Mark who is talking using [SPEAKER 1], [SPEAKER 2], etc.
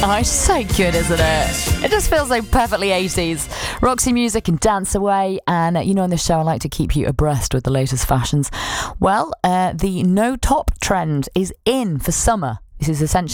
[SPEAKER 1] night. So good, isn't it? It just feels so perfectly 80s. Roxy Music and Dance Away. And on this show I like to keep you abreast with the latest fashions. Well, the no top trend is in for summer. This is essentially